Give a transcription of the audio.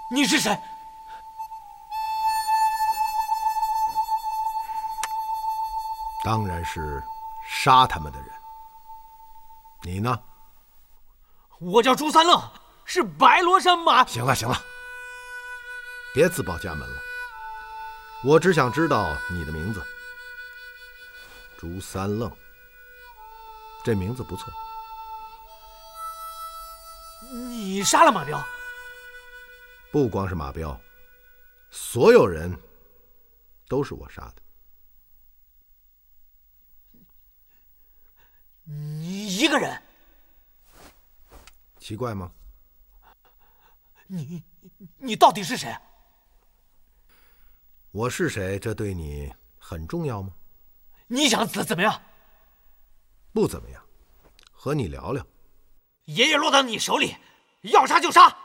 你是谁？ 当然是杀他们的人。你呢？ 我叫朱三愣，是白罗山马。 行了行了，别自报家门了。我只想知道你的名字。朱三愣，这名字不错。 你杀了马彪？ 不光是马彪，所有人都是我杀的。 你一个人？ 奇怪吗？ 你到底是谁？ 我是谁，这对你很重要吗？ 你想怎么样？ 不怎么样，和你聊聊。 爷爷落到你手里，要杀就杀。